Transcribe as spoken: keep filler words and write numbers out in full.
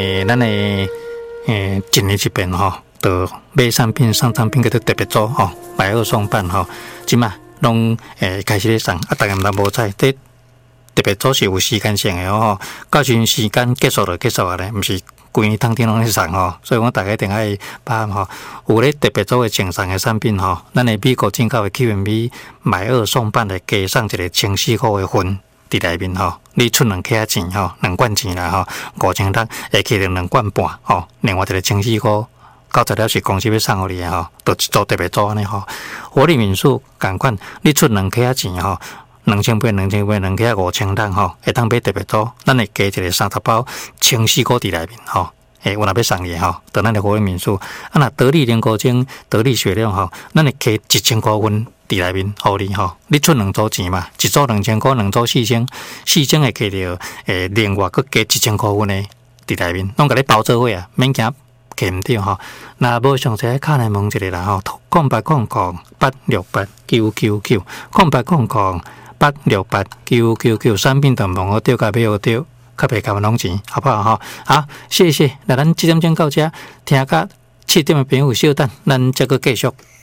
诶，咱诶诶一年一遍吼，就买产品、送产品叫做特别组吼，买二送半吼，即嘛拢诶开始咧送，啊，大家毋通无知，这特别组是有时间性诶吼，到时时间结束就结束啊咧，毋是规年当天拢咧送吼，所以我大家一定爱把吼有咧特别组诶赠送诶产品吼，咱诶美国进口诶 Q M B 买二送半诶，加送一个千四块诶分伫内面吼，你出两克钱吼，两罐钱啦吼，五千六会起两罐半吼，另外一个千四块。到材料是公司要送互你诶吼，就一组特别组安尼吼。活力民宿共款，你出两克钱吼，两千八、两千八、两克五千六吼，会当买特别组，咱会加一个三十包千四块伫内面吼。诶，有若要送你吼，到咱的活力民宿，啊，若得力莲果精、得力雪亮吼，咱会加一千块分伫内面互你吼。你出两组钱嘛，一组两千块，两组四千，四千会加着诶，另外佫加一千块分诶伫内面，拢甲你包做伙啊，免惊。记唔对吼，那无详细卡来问一个啦吼，空八空空八六八九九九，空八空空八六八九九九，产品同问好对，甲买好对，较袂甲拢钱，好不好吼？好，谢谢。那咱即点钟到这，听甲七点的朋友稍等，咱再个继续。